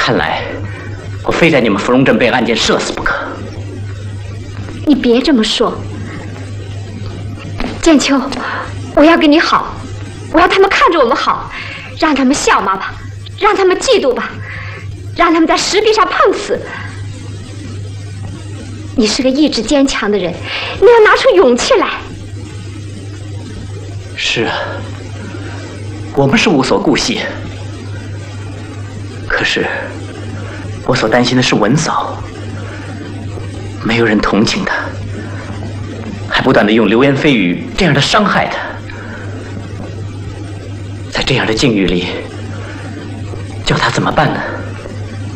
看来，我非在你们芙蓉镇被案件射死不可。 你别这么说，建秋，我要跟你好，我要他们看着我们好，让他们笑骂吧，让他们嫉妒吧，让他们在石壁上碰死。你是个意志坚强的人，你要拿出勇气来。 是啊，我们是无所顾忌，可是我所担心的是文嫂，没有人同情她，还不断地用流言蜚语这样的伤害她。在这样的境遇里，叫她怎么办呢？